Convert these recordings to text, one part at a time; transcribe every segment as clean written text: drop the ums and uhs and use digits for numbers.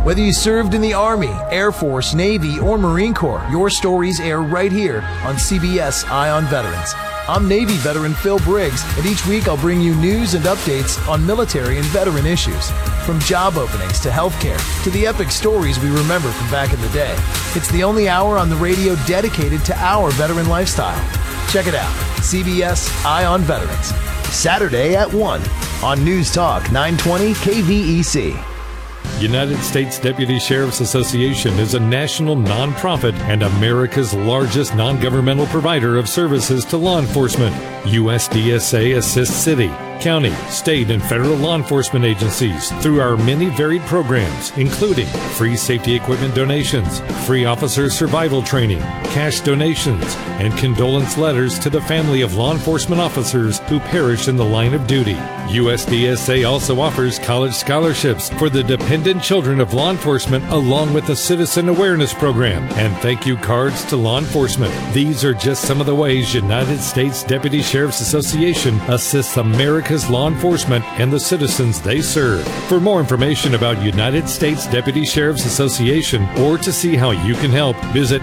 Whether you served in the Army, Air Force, Navy, or Marine Corps, your stories air right here on CBS Eye on Veterans. I'm Navy veteran Phil Briggs, and each week I'll bring you news and updates on military and veteran issues. From job openings to healthcare to the epic stories we remember from back in the day. It's the only hour on the radio dedicated to our veteran lifestyle. Check it out, CBS Eye on Veterans, Saturday at 1 on News Talk 920 KVEC. United States Deputy Sheriff's Association is a national nonprofit and America's largest non-governmental provider of services to law enforcement. USDSA assists city, county, state, and federal law enforcement agencies through our many varied programs, including free safety equipment donations, free officer survival training, cash donations, and condolence letters to the family of law enforcement officers who perish in the line of duty. USDSA also offers college scholarships for the dependent children of law enforcement, along with a citizen awareness program and thank you cards to law enforcement. These are just some of the ways United States Deputy Sheriff's Association assists America's law enforcement and the citizens they serve. For more information about United States Deputy Sheriff's Association or to see how you can help, visit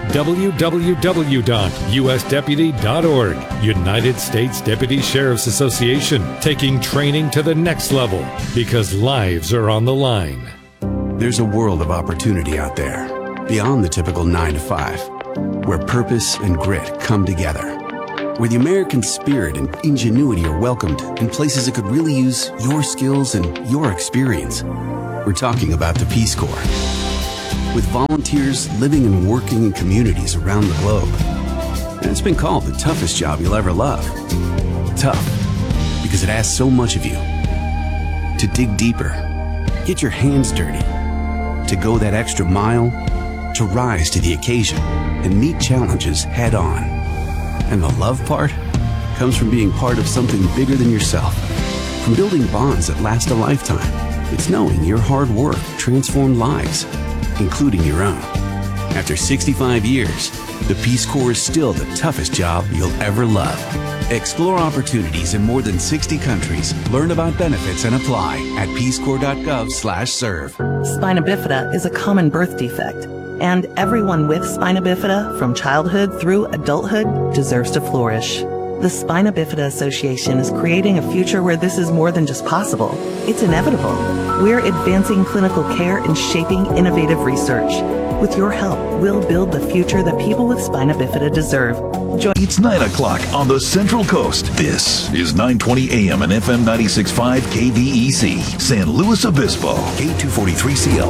www.usdeputy.org. United States Deputy Sheriff's Association, taking training to the next level because lives are on the line. There's a world of opportunity out there beyond the typical 9 to 5, where purpose and grit come together, where the American spirit and ingenuity are welcomed in places that could really use your skills and your experience. We're talking about the Peace Corps. With volunteers living and working in communities around the globe. And it's been called the toughest job you'll ever love. Tough, because it asks so much of you. To dig deeper, get your hands dirty, to go that extra mile, to rise to the occasion and meet challenges head on. And the love part comes from being part of something bigger than yourself, from building bonds that last a lifetime. It's knowing your hard work transformed lives, including your own. After 65 years, the Peace Corps is still the toughest job you'll ever love. Explore opportunities in more than 60 countries. Learn about benefits and apply at peacecorps.gov/serve. Spina bifida is a common birth defect, and everyone with spina bifida from childhood through adulthood deserves to flourish. The Spina Bifida Association is creating a future where this is more than just possible. It's inevitable. We're advancing clinical care and shaping innovative research. With your help, we'll build the future that people with spina bifida deserve. It's 9 o'clock on the Central Coast. This is 920 AM and FM 96.5 KVEC, San Luis Obispo, K243CL.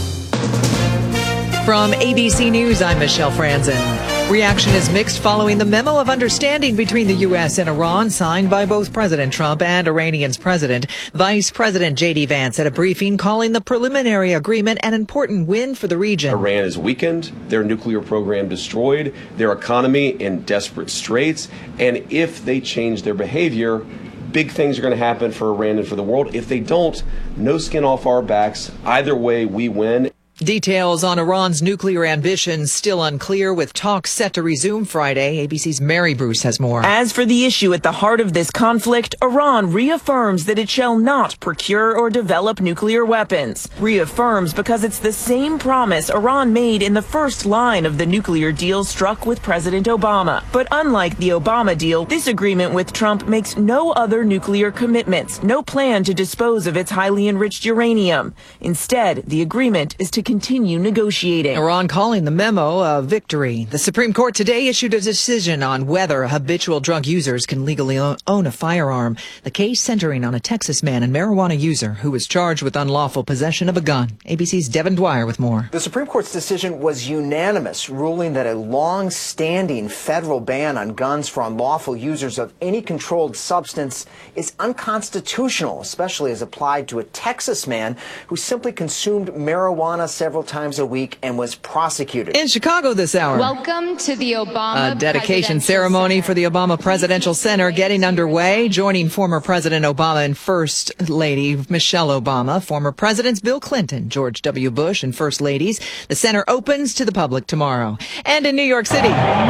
From ABC News, I'm Michelle Franzen. Reaction is mixed following the memo of understanding between the U.S. and Iran signed by both President Trump and Iranian's president. Vice President J.D. Vance at a briefing calling the preliminary agreement an important win for the region. Iran is weakened, their nuclear program destroyed, their economy in desperate straits, and if they change their behavior, big things are going to happen for Iran and for the world. If they don't, no skin off our backs. Either way, we win. Details on Iran's nuclear ambitions still unclear, with talks set to resume Friday. ABC's Mary Bruce has more. As for the issue at the heart of this conflict, Iran reaffirms that it shall not procure or develop nuclear weapons. Reaffirms because it's the same promise Iran made in the first line of the nuclear deal struck with President Obama. But unlike the Obama deal, this agreement with Trump makes no other nuclear commitments, no plan to dispose of its highly enriched uranium. Instead, the agreement is to continue negotiating. Iran calling the memo a victory. The Supreme Court today issued a decision on whether habitual drug users can legally own a firearm. The case centering on a Texas man and marijuana user who was charged with unlawful possession of a gun. ABC's Devin Dwyer with more. The Supreme Court's decision was unanimous, ruling that a long-standing federal ban on guns for unlawful users of any controlled substance is unconstitutional, especially as applied to a Texas man who simply consumed marijuana several times a week and was prosecuted. In Chicago this hour. Welcome to the Obama A dedication ceremony for the Obama Presidential Center getting underway, joining former President Obama and First Lady Michelle Obama, former Presidents Bill Clinton, George W. Bush, and First Ladies. The center opens to the public tomorrow. And in New York City,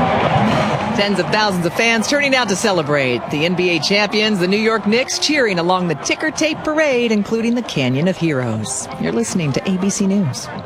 tens of thousands of fans turning out to celebrate. The NBA champions, the New York Knicks, cheering along the ticker tape parade, including the Canyon of Heroes. You're listening to ABC News.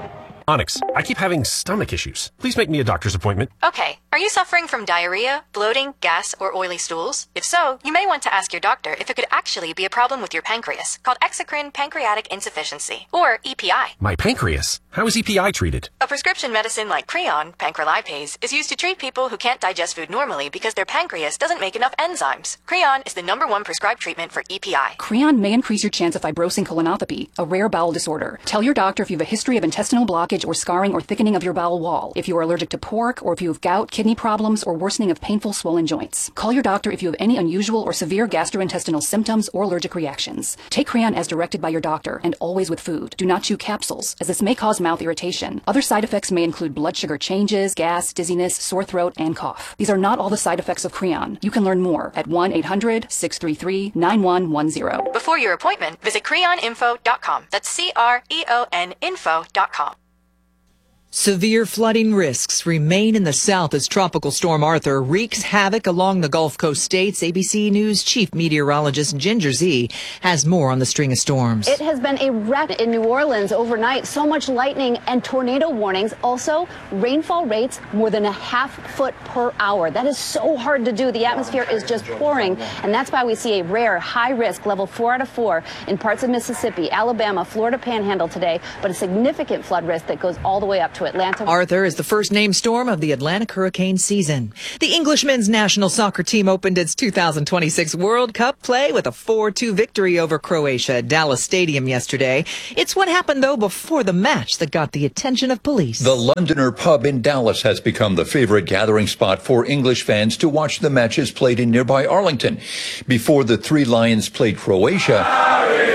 Onyx, I keep having stomach issues. Please make me a doctor's appointment. Okay. Are you suffering from diarrhea, bloating, gas, or oily stools? If so, you may want to ask your doctor if it could actually be a problem with your pancreas, called exocrine pancreatic insufficiency, or EPI. My pancreas? How is EPI treated? A prescription medicine like Creon, pancrelipase, is used to treat people who can't digest food normally because their pancreas doesn't make enough enzymes. Creon is the #1 prescribed treatment for EPI. Creon may increase your chance of fibrosing colonopathy, a rare bowel disorder. Tell your doctor if you have a history of intestinal blockage or scarring or thickening of your bowel wall, if you are allergic to pork, or if you have gout, kidney problems, or worsening of painful swollen joints. Call your doctor if you have any unusual or severe gastrointestinal symptoms or allergic reactions. Take Creon as directed by your doctor, and always with food. Do not chew capsules, as this may cause mouth irritation. Other side effects may include blood sugar changes, gas, dizziness, sore throat, and cough. These are not all the side effects of Creon. You can learn more at 1-800-633-9110. Before your appointment, visit creoninfo.com. That's CREON info.com. Severe flooding risks remain in the south as Tropical Storm Arthur wreaks havoc along the Gulf Coast states. ABC News chief meteorologist Ginger Zee has more on the string of storms. It has been a wreck in New Orleans overnight. So much lightning and tornado warnings. Also, rainfall rates more than a half-foot per hour. That is so hard to do. The atmosphere is just pouring, and that's why we see a rare high-risk level 4 out of 4 in parts of Mississippi, Alabama, Florida Panhandle today, but a significant flood risk that goes all the way up to Atlanta. Arthur is the first named storm of the Atlantic hurricane season. The English men's national soccer team opened its 2026 World Cup play with a 4-2 victory over Croatia at Dallas Stadium yesterday. It's what happened, though, before the match that got the attention of police. The Londoner pub in Dallas has become the favorite gathering spot for English fans to watch the matches played in nearby Arlington. Before the Three Lions played Croatia,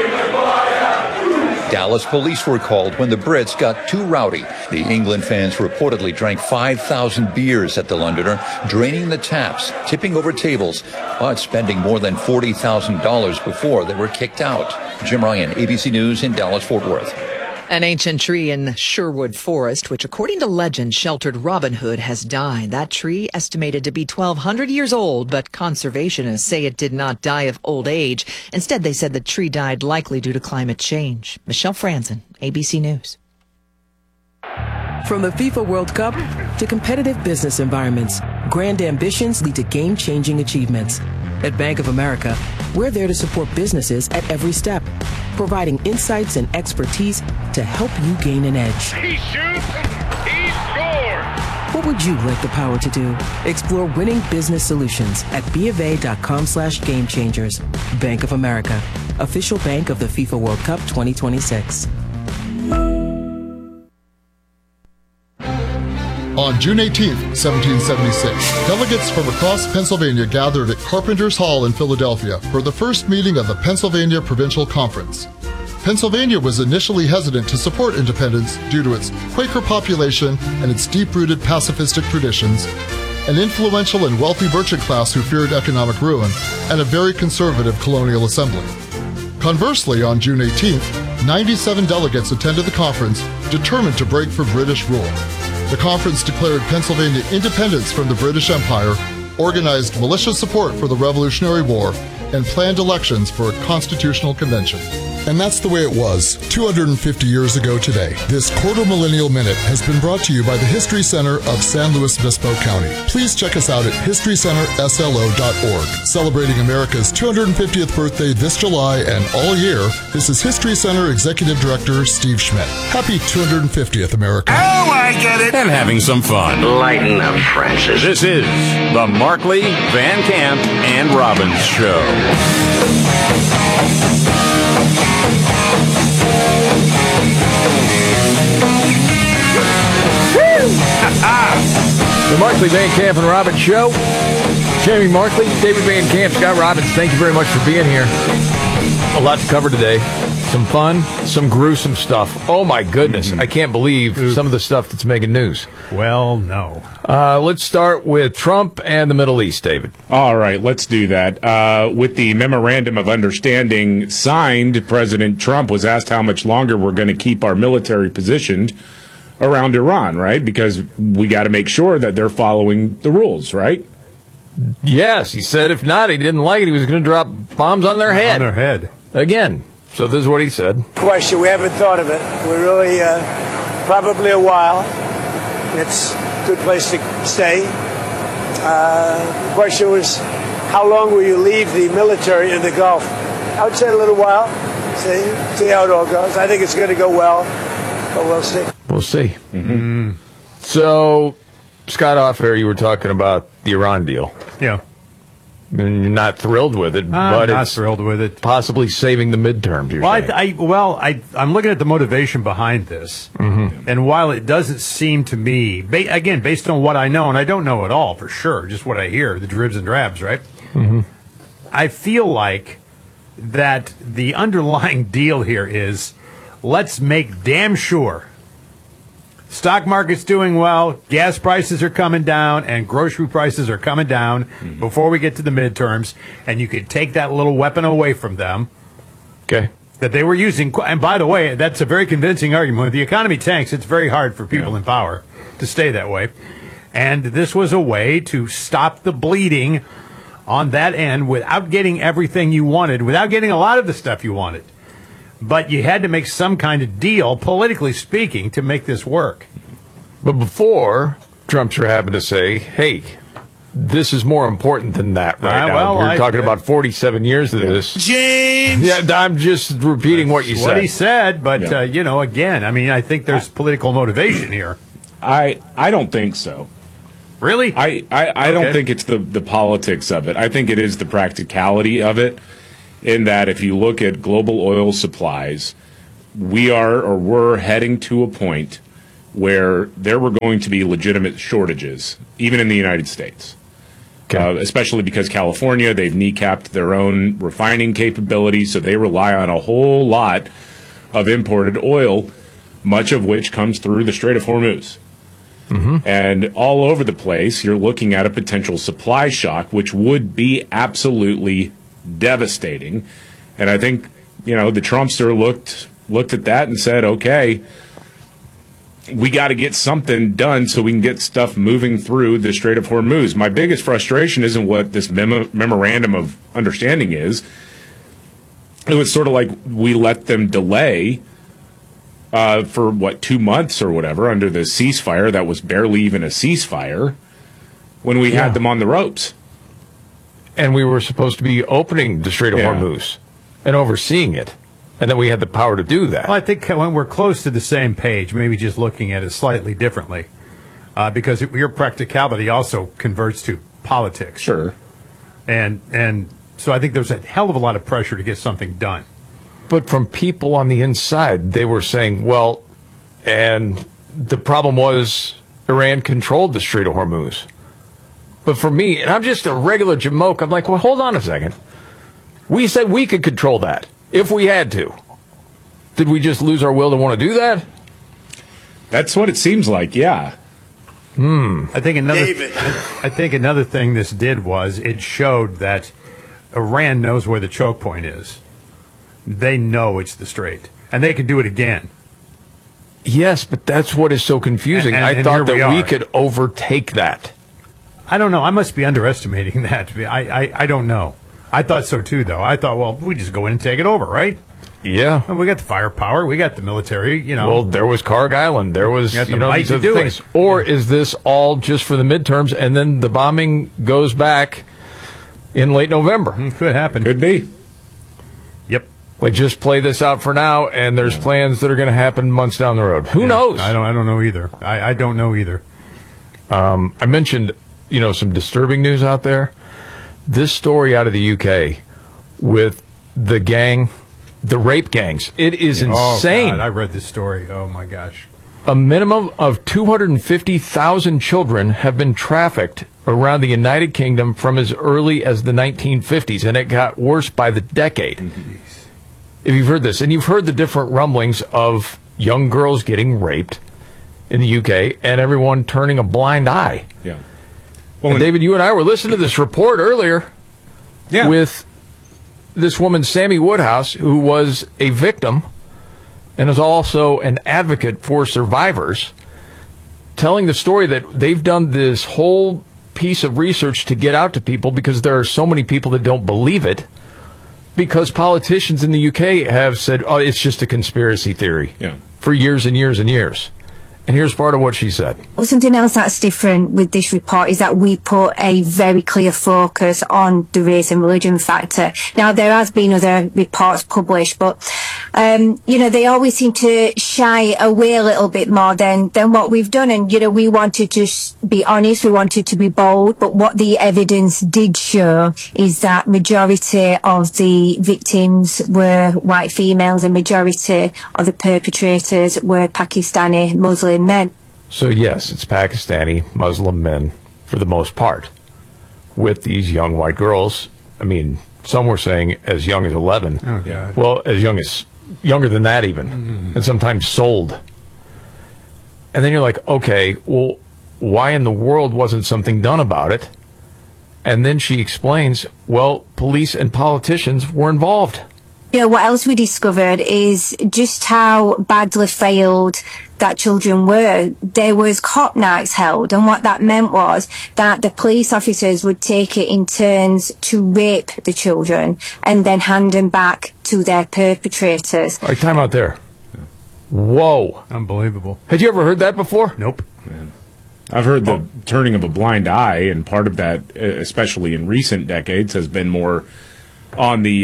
Dallas police were called when the Brits got too rowdy. The England fans reportedly drank 5,000 beers at the Londoner, draining the taps, tipping over tables, but spending more than $40,000 before they were kicked out. Jim Ryan, ABC News in Dallas-Fort Worth. An ancient tree in Sherwood Forest, which according to legend sheltered Robin Hood, has died. That tree estimated to be 1,200 years old, but conservationists say it did not die of old age. Instead, they said the tree died likely due to climate change. Michelle Franzen, ABC News. From the FIFA World Cup to competitive business environments, grand ambitions lead to game-changing achievements. At Bank of America, we're there to support businesses at every step, providing insights and expertise to help you gain an edge. He shoots, he scores! What would you like the power to do? Explore winning business solutions at BofA.com/gamechangers. Bank of America, official bank of the FIFA World Cup 2026. On June 18, 1776, delegates from across Pennsylvania gathered at Carpenter's Hall in Philadelphia for the first meeting of the Pennsylvania Provincial Conference. Pennsylvania was initially hesitant to support independence due to its Quaker population and its deep-rooted pacifistic traditions, an influential and wealthy merchant class who feared economic ruin, and a very conservative colonial assembly. Conversely, on June 18th, 97 delegates attended the conference, determined to break from British rule. The conference declared Pennsylvania independence from the British Empire, organized militia support for the Revolutionary War, and planned elections for a constitutional convention. And that's the way it was 250 years ago today. This quarter millennial minute has been brought to you by the History Center of San Luis Obispo County. Please check us out at historycenterslo.org. Celebrating America's 250th birthday this July and all year, this is History Center Executive Director Steve Schmidt. Happy 250th, America. Oh, I get it. And having some fun. Lighten up, Francis. This is the Markley, Van Camp, and Robbins Show. The Markley, Van Camp, and Robbins Show. Jamie Markley, David Van Camp, Scott Robbins, thank you very much for being here. A lot to cover today. Some fun, some gruesome stuff. Oh, my goodness. I can't believe some of the stuff that's making news. Well, no. Let's start with Trump and the Middle East, David. All right, let's do that. With the memorandum of understanding signed, President Trump was asked how much longer we're going to keep our military positioned around Iran, right? Because we got to make sure that they're following the rules, right? Yes, he said if not, he didn't like it. He was going to drop bombs on their head. On their head. Again. So this is what he said. Question, we haven't thought of it. We really probably a while. It's a good place to stay. The question was, how long will you leave the military in the Gulf? I would say a little while. See how it all goes. I think it's going to go well, but we'll see. We'll see. Mm-hmm. So, Scott, off air, you were talking about the Iran deal. Yeah. And you're not thrilled with it, but not it's thrilled with it. Possibly saving the midterms. I'm looking at the motivation behind this, and while it doesn't seem to me, again, based on what I know, and I don't know it all for sure, just what I hear, the dribs and drabs, right? Mm-hmm. I feel like that the underlying deal here is, let's make damn sure stock market's doing well, gas prices are coming down, and grocery prices are coming down before we get to the midterms, and you could take that little weapon away from them. Okay. That they were using. And by the way, that's a very convincing argument. When the economy tanks, it's very hard for people in power to stay that way. And this was a way to stop the bleeding on that end without getting everything you wanted, without getting a lot of the stuff you wanted. But you had to make some kind of deal, politically speaking, to make this work. But before, Trump sure happened to say, hey, this is more important than that right now. Well, we're talking about 47 years of this. James! Yeah, I'm just repeating what you said. What he said, but, again, I mean, I think there's political motivation here. I don't think so. Really? I don't think it's the politics of it. I think it is the practicality of it, in that if you look at global oil supplies, we're heading to a point where there were going to be legitimate shortages, even in the United States. Especially because California, they've kneecapped their own refining capabilities, so they rely on a whole lot of imported oil, much of which comes through the Strait of Hormuz. And all over the place, you're looking at a potential supply shock, which would be absolutely devastating. And I think, the Trumpster looked at that and said, okay, we got to get something done so we can get stuff moving through the Strait of Hormuz. My biggest frustration isn't what this memorandum of understanding is. It was sort of like we let them delay for 2 months or whatever under the ceasefire that was barely even a ceasefire when we had them on the ropes. And we were supposed to be opening the Strait of Hormuz and overseeing it. And then we had the power to do that. Well, I think when we're close to the same page, maybe just looking at it slightly differently, because your practicality also converts to politics. Sure. And so I think there's a hell of a lot of pressure to get something done. But from people on the inside, they were saying, well, and the problem was Iran controlled the Strait of Hormuz. But for me, and I'm just a regular jamoke, I'm like, well, hold on a second. We said we could control that if we had to. Did we just lose our will to want to do that? That's what it seems like, yeah. I think another thing this did was it showed that Iran knows where the choke point is. They know it's the Strait, and they can do it again. Yes, but that's what is so confusing. I thought that we could overtake that. I don't know. I must be underestimating that. I don't know. I thought so too, though. I thought, well, we just go in and take it over, right? Yeah. Well, we got the firepower. We got the military, Well, there was Karg Island. There was, these other things. Or is this all just for the midterms, and then the bombing goes back in late November? Could happen. Could be. Yep. Like, just play this out for now, and there's plans that are going to happen months down the road. Who knows? I don't know either. I don't know either. I mentioned, some disturbing news out there. This story out of the UK with the gang, the rape gangs. It is insane. Oh, God, I read this story. Oh, my gosh. A minimum of 250,000 children have been trafficked around the United Kingdom from as early as the 1950s, and it got worse by the decade. If you've heard this, and you've heard the different rumblings of young girls getting raped in the UK and everyone turning a blind eye. Yeah. Well, and David, you and I were listening to this report earlier with this woman, Sammy Woodhouse, who was a victim and is also an advocate for survivors, telling the story that they've done this whole piece of research to get out to people because there are so many people that don't believe it, because politicians in the UK have said, oh, it's just a conspiracy theory for years and years and years. And here's part of what she said. Something else that's different with this report is that we put a very clear focus on the race and religion factor. Now, there has been other reports published, but, they always seem to shy away a little bit more than what we've done. And, we wanted to be honest, we wanted to be bold, but what the evidence did show is that majority of the victims were white females and majority of the perpetrators were Pakistani Muslim men. So yes, it's Pakistani Muslim men for the most part with these young white girls. I mean, some were saying as young as 11. Oh, God. Well, younger than that even, and sometimes sold. And then you're like, okay, well, why in the world wasn't something done about it? And then she explains, well, police and politicians were involved. What else we discovered is just how badly failed that children were. There was cop nights held, and what that meant was that the police officers would take it in turns to rape the children and then hand them back to their perpetrators. All right, time out there. Whoa. Unbelievable. Had you ever heard that before? Nope. Man. I've heard the turning of a blind eye, and part of that, especially in recent decades, has been more on the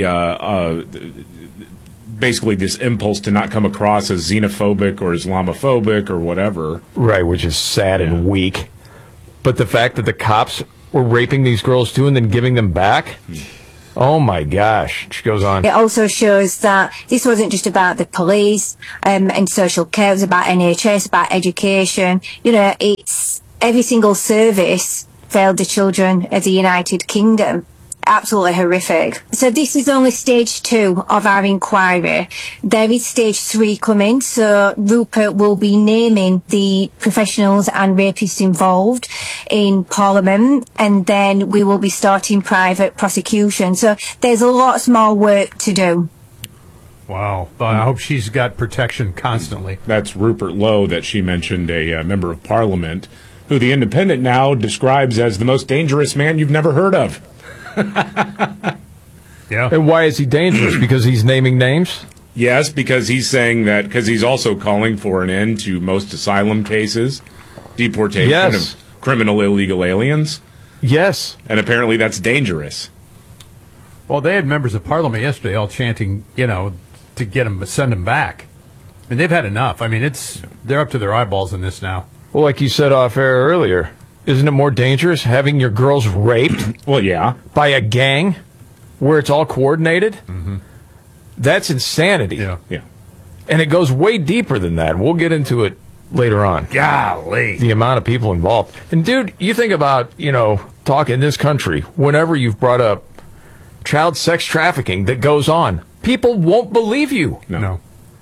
basically this impulse to not come across as xenophobic or Islamophobic or whatever. Right, which is sad and weak. But the fact that the cops were raping these girls too and then giving them back? Oh my gosh. She goes on. It also shows that this wasn't just about the police and social care, it was about NHS, about education. It's every single service failed the children of the United Kingdom. Absolutely horrific. So this is only stage 2 of our inquiry. There is stage 3 coming, so Rupert will be naming the professionals and rapists involved in Parliament, and then we will be starting private prosecution. So there's lots more work to do. Wow. I hope she's got protection constantly. That's Rupert Lowe that she mentioned, a member of Parliament, who the Independent now describes as the most dangerous man you've never heard of. Yeah. And why is he dangerous? Because he's naming names? Yes, because he's saying that, because he's also calling for an end to most asylum cases, deportation of criminal illegal aliens. Yes. And apparently that's dangerous. Well, they had members of Parliament yesterday all chanting, to get them, send them back. And they've had enough. I mean, they're up to their eyeballs in this now. Well, like you said off air earlier, isn't it more dangerous having your girls raped? Well, yeah. By a gang where it's all coordinated? Mm-hmm. That's insanity. Yeah. And it goes way deeper than that. We'll get into it later on. Golly. The amount of people involved. And, dude, you think about, talk in this country, whenever you've brought up child sex trafficking that goes on, people won't believe you. No.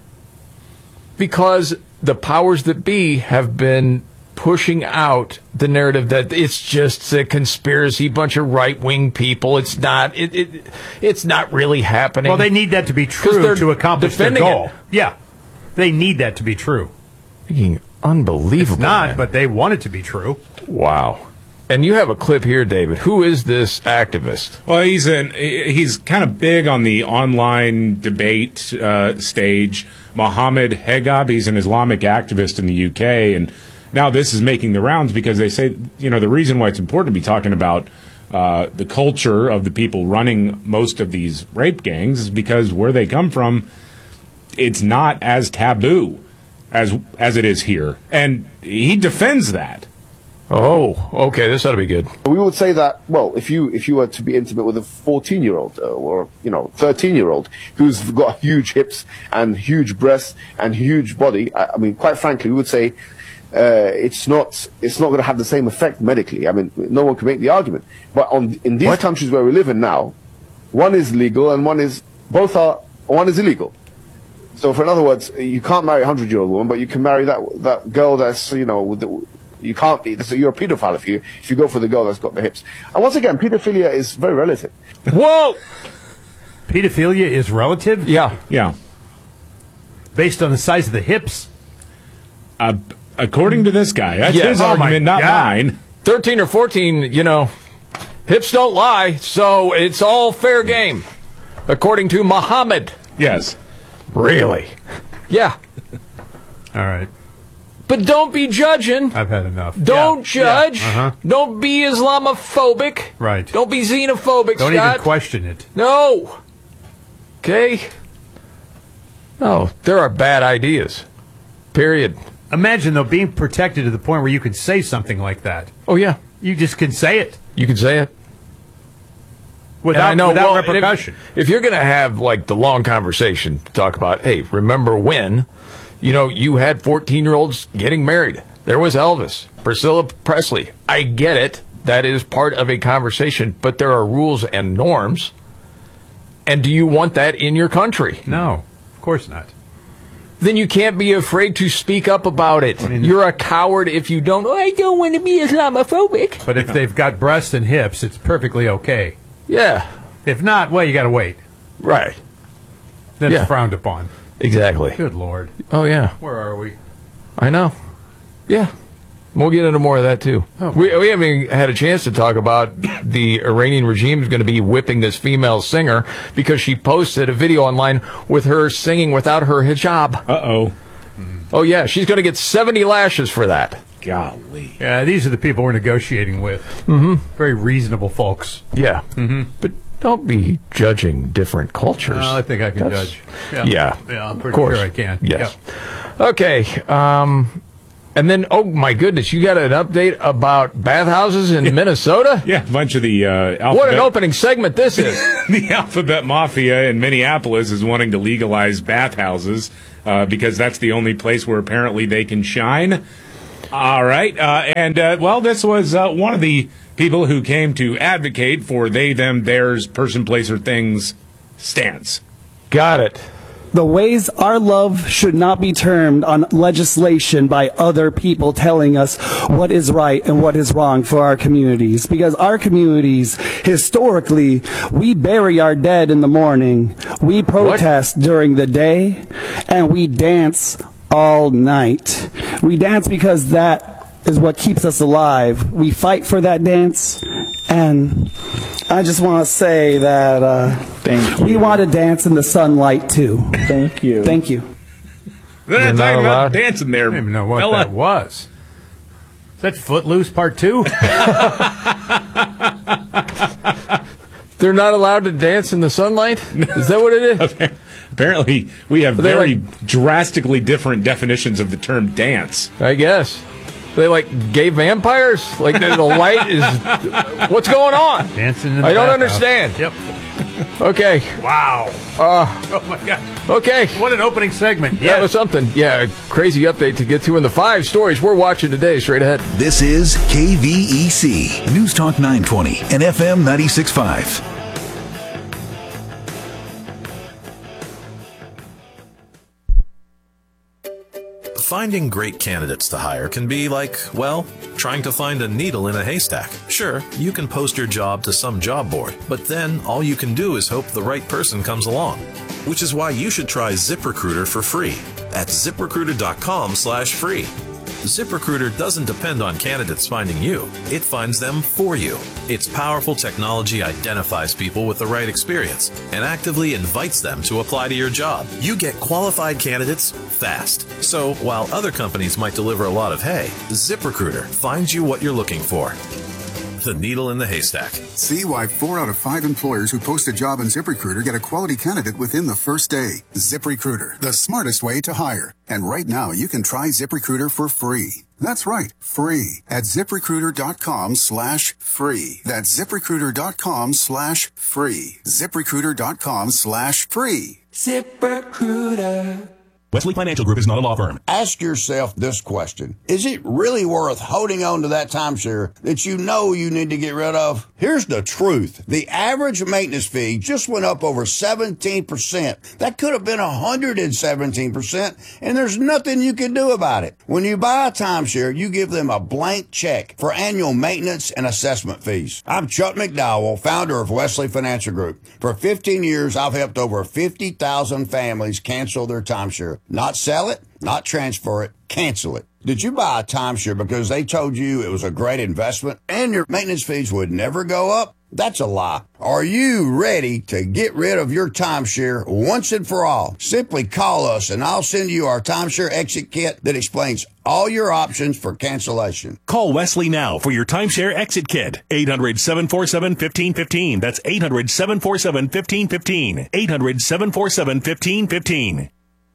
Because the powers that be have been pushing out the narrative that it's just a conspiracy, bunch of right-wing people. It's not. It's not really happening. Well, they need that to be true to accomplish their goal. It. Yeah, they need that to be true. Unbelievable. It's not, man. But they want it to be true. Wow. And you have a clip here, David. Who is this activist? Well, he's kind of big on the online debate stage. Mohammed Hegab, he's an Islamic activist in the UK, and now this is making the rounds because they say, the reason why it's important to be talking about the culture of the people running most of these rape gangs is because where they come from, it's not as taboo as it is here. And he defends that. Oh, okay, this ought to be good. We would say that, well, if you were to be intimate with a 14-year-old or 13-year-old who's got huge hips and huge breasts and huge body, I mean, quite frankly, we would say it's not going to have the same effect medically. I mean, no one can make the argument. But in these countries where we live in now, one is legal and one is illegal. So, in other words, you can't marry a 100-year-old woman, but you can marry that girl that's you can't be. So you're a pedophile if you go for the girl that's got the hips. And once again, pedophilia is very relative. Whoa! Pedophilia is relative? Yeah. Based on the size of the hips? According to this guy. That's his argument, not mine. 13 or 14, hips don't lie, so it's all fair game. According to Muhammad. Yes. Really? Yeah. All right. But don't be judging. I've had enough. Don't judge. Yeah. Uh-huh. Don't be Islamophobic. Right. Don't be xenophobic, Don't Scott. even question it. No. Okay? No, there are bad ideas. Period. Imagine, though, being protected to the point where you can say something like that. Oh, yeah. You just can say it. You can say it. Without repercussion. If you're going to have, like, the long conversation to talk about, hey, remember when, you had 14-year-olds getting married. There was Elvis, Priscilla Presley. I get it. That is part of a conversation, but there are rules and norms. And do you want that in your country? No, of course not. Then you can't be afraid to speak up about it. You're a coward if you don't. I don't want to be Islamophobic. But if they've got breasts and hips, it's perfectly okay. Yeah. If not, well, you got to wait. Right. Then it's frowned upon. Exactly. Good Lord. Oh, yeah. Where are we? I know. Yeah. We'll get into more of that, too. Oh. We haven't even had a chance to talk about the Iranian regime is going to be whipping this female singer because she posted a video online with her singing without her hijab. Uh-oh. Oh, yeah. She's going to get 70 lashes for that. Golly. Yeah, these are the people we're negotiating with. Mm-hmm. Very reasonable folks. Yeah. Mm-hmm. But don't be judging different cultures. No, I think I can judge. Yeah. Yeah, I'm pretty of course. sure I can. Yes. Yep. Okay. And then, oh my goodness, you got an update about bathhouses in Minnesota? Yeah, a bunch of the alphabet. What an opening segment this is. The alphabet mafia in Minneapolis is wanting to legalize bathhouses because that's the only place where apparently they can shine. All right. Well, this was one of the people who came to advocate for they, them, theirs, person, place, or things stance. Got it. The ways our love should not be termed on legislation by other people telling us what is right and what is wrong for our communities. Because our communities, historically, we bury our dead in the morning, we protest during the day, and we dance all night. We dance because that is what keeps us alive. We fight for that dance, and I just want to say that we want to dance in the sunlight too. Thank you. Thank you. They're not talking about dancing there. I don't even know what that was. Is that Footloose Part 2? They're not allowed to dance in the sunlight? Is that what it is? Apparently, we have very drastically different definitions of the term dance. I guess. They like gay vampires? Like the light is... What's going on? Dancing in the I don't bathhouse. understand. Yep. Okay. Wow. Oh, my God. Okay. What an opening segment. That was something. Yeah, a crazy update to get to in the 5 stories we're watching today. Straight ahead. This is KVEC, News Talk 920 and FM 96.5. Finding great candidates to hire can be like, well, trying to find a needle in a haystack. Sure, you can post your job to some job board, but then all you can do is hope the right person comes along. Which is why you should try ZipRecruiter for free at ZipRecruiter.com/free. ZipRecruiter doesn't depend on candidates finding you. It finds them for you. Its powerful technology identifies people with the right experience and actively invites them to apply to your job. You get qualified candidates fast. So while other companies might deliver a lot of hay, ZipRecruiter finds you what you're looking for. The needle in the haystack. See why 4 out of 5 employers who post a job on ZipRecruiter get a quality candidate within the first day. ZipRecruiter, the smartest way to hire. And right now, you can try ZipRecruiter for free. That's right, free at ZipRecruiter.com/free. That's ZipRecruiter.com/free. ZipRecruiter.com/free. ZipRecruiter. Wesley Financial Group is not a law firm. Ask yourself this question. Is it really worth holding on to that timeshare that you know you need to get rid of? Here's the truth. The average maintenance fee just went up over 17%. That could have been 117%, and there's nothing you can do about it. When you buy a timeshare, you give them a blank check for annual maintenance and assessment fees. I'm Chuck McDowell, founder of Wesley Financial Group. For 15 years, I've helped over 50,000 families cancel their timeshare. Not sell it, not transfer it, cancel it. Did you buy a timeshare because they told you it was a great investment and your maintenance fees would never go up? That's a lie. Are you ready to get rid of your timeshare once and for all? Simply call us and I'll send you our timeshare exit kit that explains all your options for cancellation. Call Wesley now for your timeshare exit kit. 800-747-1515. That's 800-747-1515. 800-747-1515.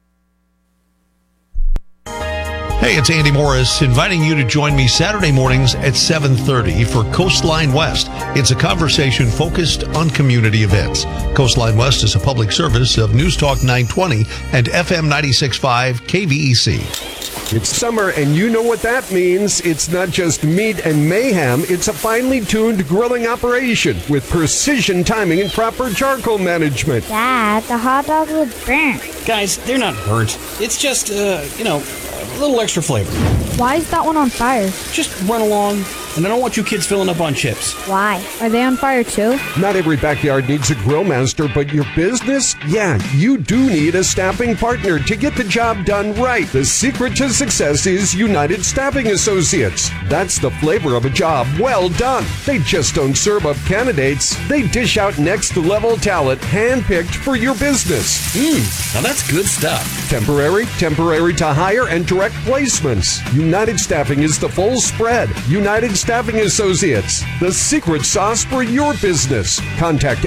Hey, it's Andy Morris inviting you to join me Saturday mornings at 7:30 for Coastline West. It's a conversation focused on community events. Coastline West is a public service of News Talk 920 and FM 96.5 KVEC. It's summer, and you know what that means. It's not just meat and mayhem. It's a finely tuned grilling operation with precision timing and proper charcoal management. Dad, the hot dog was burnt. Guys, they're not burnt. It's just, a little extra flavor. Why is that one on fire? Just run along, and I don't want you kids filling up on chips. Why? Are they on fire too? Not every backyard needs a grill master, but your business? Yeah, you do need a staffing partner to get the job done right. The secret to success is United Staffing Associates. That's the flavor of a job well done. They just don't serve up candidates. They dish out next-level talent handpicked for your business. Now that's good stuff. Temporary to hire, and direct placements. United Staffing is the full spread. United Staffing Associates, the secret sauce for your business. Contact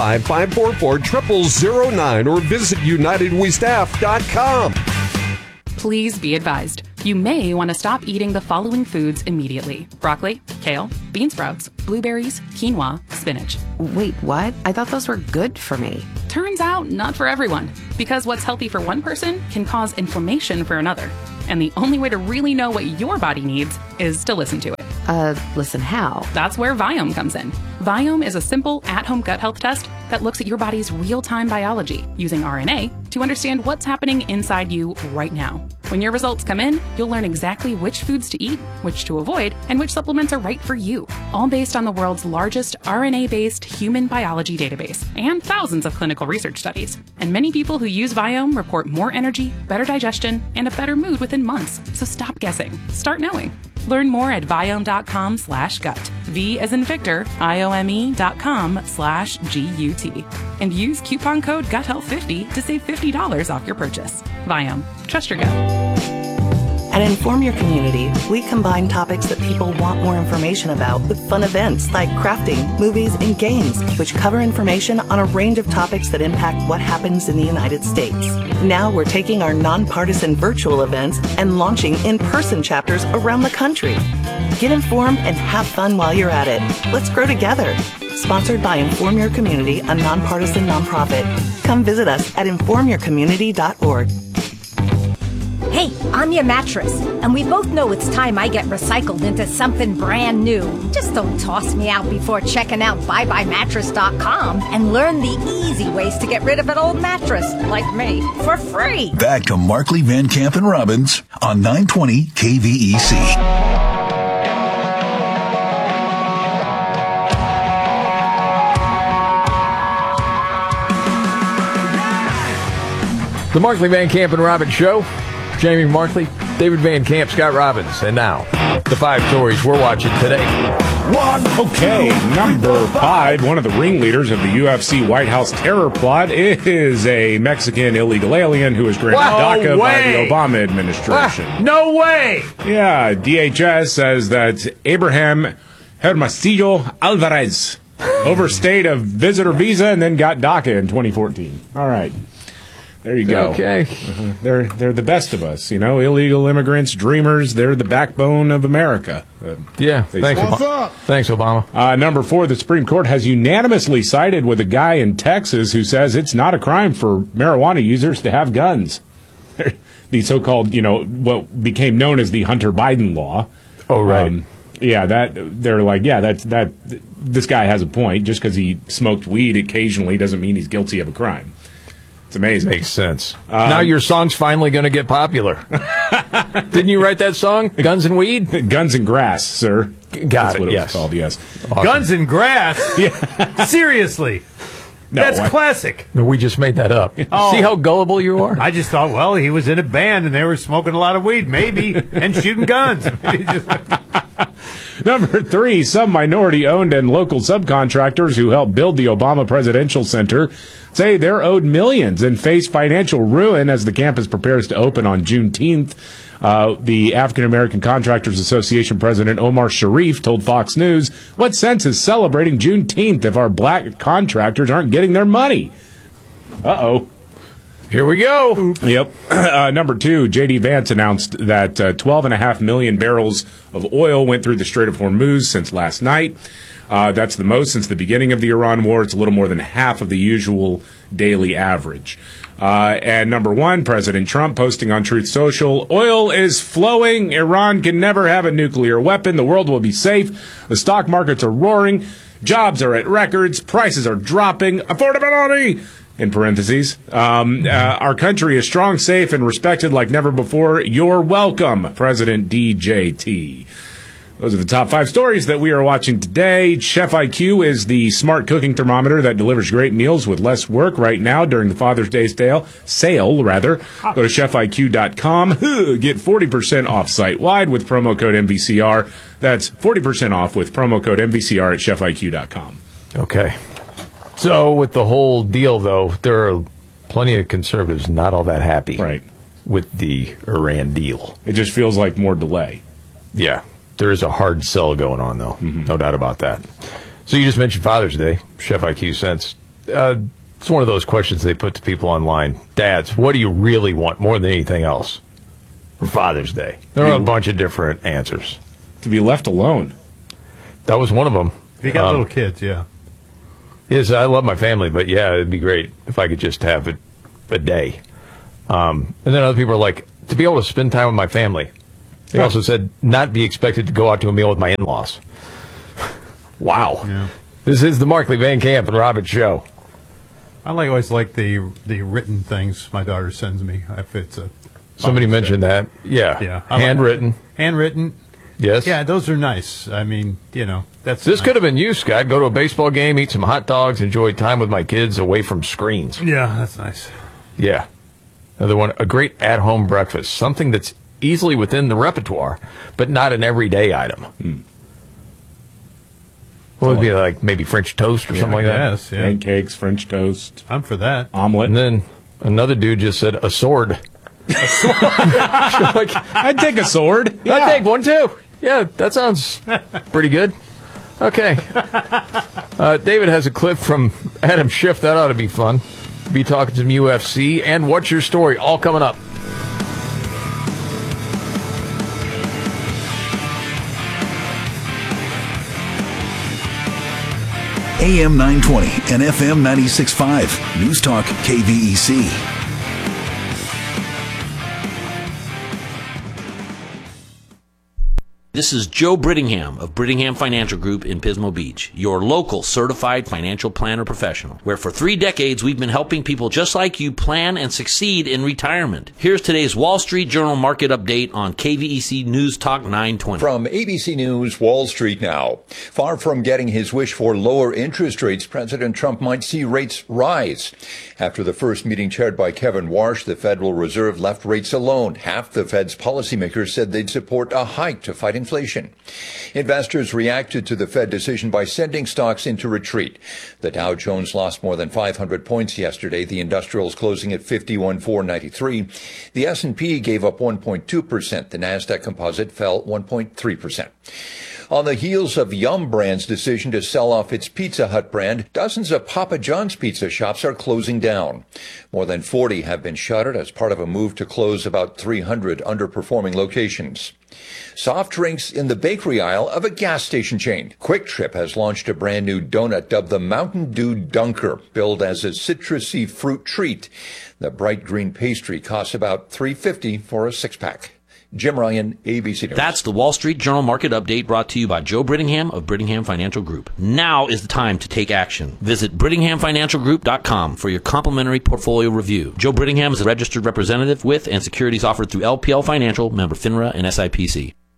805-544-0009 or visit UnitedWeStaff.com. Please be advised. You may want to stop eating the following foods immediately. Broccoli, kale, bean sprouts, blueberries, quinoa, spinach. Wait, what? I thought those were good for me. Turns out, not for everyone. Because what's healthy for one person can cause inflammation for another. And the only way to really know what your body needs is to listen to it. Listen how? That's where Viome comes in. Viome is a simple at-home gut health test that looks at your body's real-time biology using RNA to understand what's happening inside you right now. When your results come in, you'll learn exactly which foods to eat, which to avoid, and which supplements are right for you. All based on the world's largest RNA-based human biology database and thousands of clinical research studies. And many people who use Viome report more energy, better digestion, and a better mood within months. So stop guessing. Start knowing. Learn more at Viome.com/gut. V as in Victor, IOME.com/GUT. And use coupon code GUTHEALTH50 to save $50 off your purchase. Viome. Trust your gut. At Inform Your Community, we combine topics that people want more information about with fun events like crafting, movies, and games, which cover information on a range of topics that impact what happens in the United States. Now we're taking our nonpartisan virtual events and launching in-person chapters around the country. Get informed and have fun while you're at it. Let's grow together. Sponsored by Inform Your Community, a nonpartisan nonprofit. Come visit us at informyourcommunity.org. Hey, I'm your mattress, and we both know it's time I get recycled into something brand new. Just don't toss me out before checking out BuyBuyMattress.com and learn the easy ways to get rid of an old mattress, like me, for free. Back to Markley, Van Camp, and Robbins on 920 KVEC. The Markley, Van Camp, and Robbins Show. Jamie Markley, David Van Camp, Scott Robbins. And now, the 5 stories we're watching today. Okay, number 5, one of the ringleaders of the UFC White House terror plot is a Mexican illegal alien who was granted DACA by the Obama administration. No way! Yeah, DHS says that Abraham Hermosillo Alvarez overstayed a visitor visa and then got DACA in 2014. All right. There you go. Okay. They're the best of us, illegal immigrants, dreamers. They're the backbone of America. Yeah. Thanks, Obama. Number 4, the Supreme Court has unanimously sided with a guy in Texas who says it's not a crime for marijuana users to have guns. The so-called, what became known as the Hunter Biden law. Oh, right. They're like, this guy has a point. Just because he smoked weed occasionally doesn't mean he's guilty of a crime. It's amazing. Makes sense. Now your song's finally going to get popular. Didn't you write that song? Guns and Weed? Guns and Grass, sir. Got it, yes. It was called, yes. Awesome. Guns and Grass? Yeah. Seriously. No, that's classic. No, we just made that up. Oh. See how gullible you are? I just thought, he was in a band and they were smoking a lot of weed, maybe, and shooting guns. Number 3, some minority-owned and local subcontractors who helped build the Obama Presidential Center say they're owed millions and face financial ruin as the campus prepares to open on Juneteenth. The African American Contractors Association president Omar Sharif told Fox News, "What sense is celebrating Juneteenth if our black contractors aren't getting their money?" Uh-oh. Here we go. Yep. Number 2, J.D. Vance announced that 12.5 million barrels of oil went through the Strait of Hormuz since last night. That's the most since the beginning of the Iran war. It's a little more than half of the usual daily average. And number 1, President Trump posting on Truth Social, "Oil is flowing. Iran can never have a nuclear weapon. The world will be safe. The stock markets are roaring. Jobs are at records. Prices are dropping. Affordability," in parentheses. "Our country is strong, safe, and respected like never before. You're welcome, President DJT." Those are the top 5 stories that we are watching today. Chef IQ is the smart cooking thermometer that delivers great meals with less work right now during the Father's Day sale. Go to chefiq.com. Get 40% off site-wide with promo code MVCR. That's 40% off with promo code MVCR at chefiq.com. Okay. So with the whole deal, though, there are plenty of conservatives not all that happy with the Iran deal. It just feels like more delay. Yeah. There is a hard sell going on, though. No doubt about that. So you just mentioned Father's Day, Chef IQ Sense. It's one of those questions they put to people online. Dads, what do you really want more than anything else for Father's Day? There are a bunch of different answers. To be left alone. That was one of them. If you got little kids, yeah. Yes, I love my family, but yeah, it'd be great if I could just have a day. And then other people are like, to be able to spend time with my family. They also said not be expected to go out to a meal with my in-laws. Wow. Yeah. This is the Markley, Van Camp, and Robbins Show. I always like the written things my daughter sends me. If it's a somebody mentioned that. Yeah. Handwritten. Handwritten. Yes. Yeah, those are nice. I mean, that's this could have been you, Scott. Go to a baseball game, eat some hot dogs, enjoy time with my kids away from screens. Yeah, that's nice. Yeah. Another one, a great at-home breakfast, something that's easily within the repertoire, but not an everyday item. What would it be like? Maybe French toast or something like that? Yes, yeah. Pancakes, French toast. I'm for that. Omelet. And then another dude just said a sword. A sword? I'd take a sword. Yeah. I'd take one too. Yeah, that sounds pretty good. Okay. David has a clip from Adam Schiff. That ought to be fun. Be talking some UFC. And what's your story? All coming up. AM 920 and FM 96.5. News Talk KVEC. This is Joe Brittingham of Brittingham Financial Group in Pismo Beach, your local certified financial planner professional, where for 3 decades we've been helping people just like you plan and succeed in retirement. Here's today's Wall Street Journal market update on KVEC News Talk 920. From ABC News, Wall Street now. Far from getting his wish for lower interest rates, President Trump might see rates rise. After the first meeting chaired by Kevin Warsh, the Federal Reserve left rates alone. Half the Fed's policymakers said they'd support a hike to fight inflation. Investors reacted to the Fed decision by sending stocks into retreat. The Dow Jones lost more than 500 points yesterday. The industrials closing at 51,493. The S&P gave up 1.2%. The Nasdaq Composite fell 1.3%. On the heels of Yum Brand's decision to sell off its Pizza Hut brand, dozens of Papa John's pizza shops are closing down. More than 40 have been shuttered as part of a move to close about 300 underperforming locations. Soft drinks in the bakery aisle of a gas station chain. Quick Trip has launched a brand new donut dubbed the Mountain Dew Dunker, billed as a citrusy fruit treat. The bright green pastry costs about $3.50 for a 6-pack. Jim Ryan, ABC News. That's the Wall Street Journal market update brought to you by Joe Brittingham of Brittingham Financial Group. Now is the time to take action. Visit BrittinghamFinancialGroup.com for your complimentary portfolio review. Joe Brittingham is a registered representative with and securities offered through LPL Financial, member FINRA and SIPC.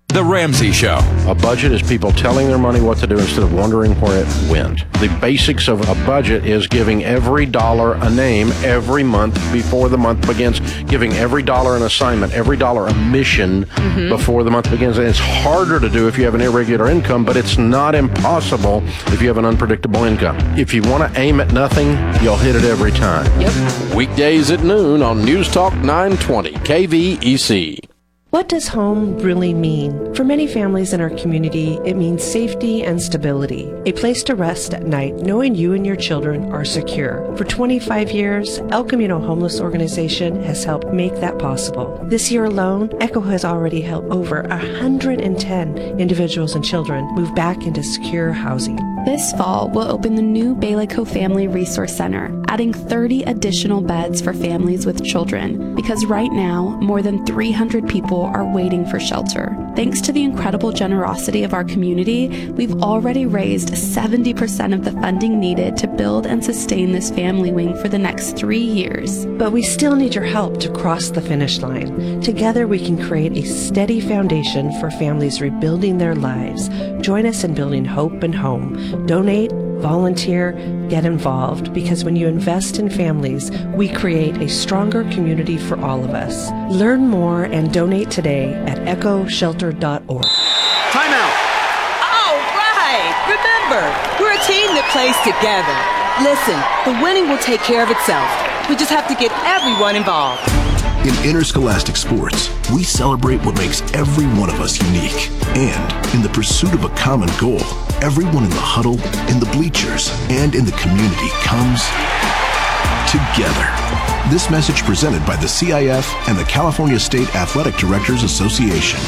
The Ramsey Show. A budget is people telling their money what to do instead of wondering where it went. The basics of a budget is giving every dollar a name every month before the month begins, giving every dollar an assignment, every dollar a mission before the month begins. And it's harder to do if you have an irregular income, but it's not impossible if you have an unpredictable income. If you want to aim at nothing, you'll hit it every time. Yep. Weekdays at noon on News Talk 920 KVEC. What does home really mean? For many families in our community, it means safety and stability. A place to rest at night knowing you and your children are secure. For 25 years, El Camino Homeless Organization has helped make that possible. This year alone, ECHO has already helped over 110 individuals and children move back into secure housing. This fall, we'll open the new Beleco Family Resource Center, adding 30 additional beds for families with children, because right now, more than 300 people are waiting for shelter. Thanks to the incredible generosity of our community, we've already raised 70% of the funding needed to build and sustain this family wing for the next 3 years. But we still need your help to cross the finish line. Together we can create a steady foundation for families rebuilding their lives. Join us in building hope and home. Donate, volunteer, get involved, because when you invest in families, we create a stronger community for all of us. Learn more and donate today at echoshelter.org. Time out. All right. Remember, we're a team that plays together. Listen, the winning will take care of itself. We just have to get everyone involved. In interscholastic sports, we celebrate what makes every one of us unique. And in the pursuit of a common goal, everyone in the huddle, in the bleachers, and in the community comes together. This message presented by the CIF and the California State Athletic Directors Association.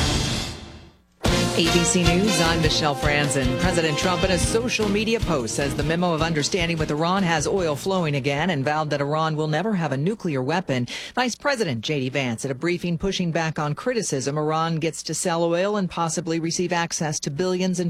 ABC News, I'm Michelle Franzen. President Trump in a social media post says the memo of understanding with Iran has oil flowing again and vowed that Iran will never have a nuclear weapon. Vice President J.D. Vance at a briefing pushing back on criticism Iran gets to sell oil and possibly receive access to billions in